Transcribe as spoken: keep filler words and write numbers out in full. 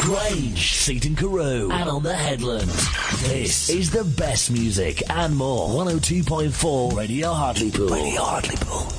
Grange, Seaton Carew, and on the Headland. This is the best music and more. one oh two point four Radio Hartlepool. Radio Hartlepool.